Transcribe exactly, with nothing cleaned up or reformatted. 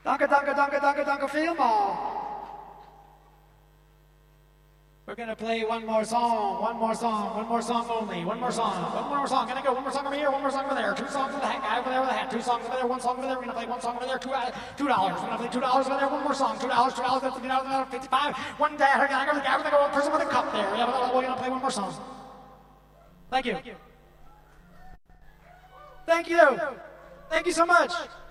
Danke, danke, danke, danke, danke vielmals. We're gonna play one more song, one more song, one more song only, one more song, one more song. Gonna go one more song over here, one more song over there. Two songs with the hat guy over there with the hat. Two songs over there, one song over there. We're gonna play one song over there. Two uh, two dollars. We're gonna play two dollars over there. One more song. Two dollars. Two dollars. Two dollars. Fifty-five. One day. I got the guy with the one person with a cup there. Yeah, we're gonna play one more song. Thank you. Thank you. Thank you so much.